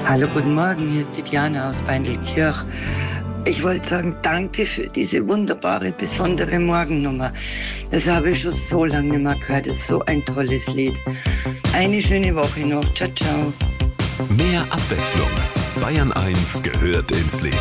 Hallo, guten Morgen, hier ist die Diana aus Beindelkirch. Ich wollte sagen, danke für diese wunderbare, besondere Morgennummer. Das habe ich schon so lange nicht mehr gehört. Das ist so ein tolles Lied. Eine schöne Woche noch. Ciao, ciao. Mehr Abwechslung. Bayern 1 gehört ins Leben.